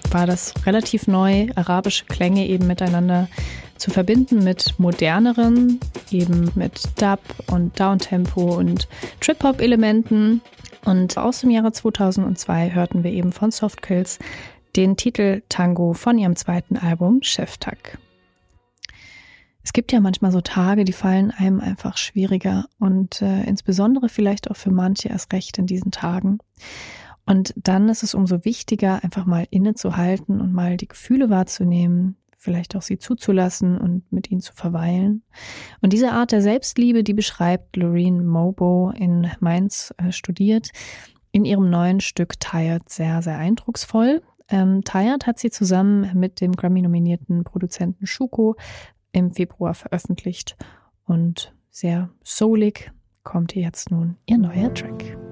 war das relativ neu, arabische Klänge eben miteinander zu verbinden mit moderneren, eben mit Dub und Downtempo und Trip-Hop-Elementen. Und aus dem Jahre 2002 hörten wir eben von Soft Kills den Titel Tango von ihrem zweiten Album Cheftag. Es gibt ja manchmal so Tage, die fallen einem einfach schwieriger und insbesondere vielleicht auch für manche erst recht in diesen Tagen. Und dann ist es umso wichtiger, einfach mal innezuhalten und mal die Gefühle wahrzunehmen, vielleicht auch sie zuzulassen und mit ihnen zu verweilen. Und diese Art der Selbstliebe, die beschreibt Loreen Mobo in Mainz studiert, in ihrem neuen Stück Tired sehr, sehr eindrucksvoll. Tired hat sie zusammen mit dem Grammy-nominierten Produzenten Schuko im Februar veröffentlicht und sehr soulig kommt hier jetzt nun ihr neuer Track.